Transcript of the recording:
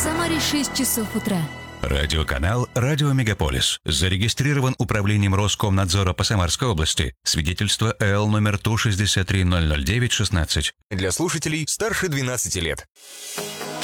Самаре 6 часов утра. Радиоканал «Радио Мегаполис». Зарегистрирован управлением Роскомнадзора по Самарской области. Свидетельство ЭЛ номер ТУ-63009-16. Для слушателей старше 12 лет.